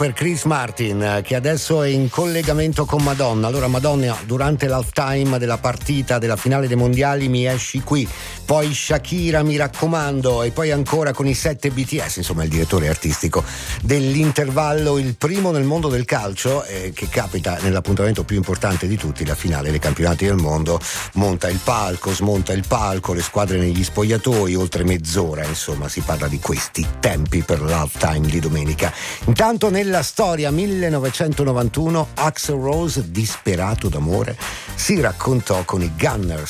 per Chris Martin, che adesso è in collegamento con Madonna. Allora Madonna, durante l'halftime della partita della finale dei mondiali mi esci qui, poi Shakira mi raccomando, e poi ancora con i 7 BTS, insomma il direttore artistico dell'intervallo, il primo nel mondo del calcio, che capita nell'appuntamento più importante di tutti, la finale dei campionati del mondo, smonta il palco, le squadre negli spogliatoi, oltre mezz'ora, insomma si parla di questi tempi per l'halftime di domenica. Intanto nella storia 1991 Axl Rose, disperato d'amore, si raccontò con i Gunners.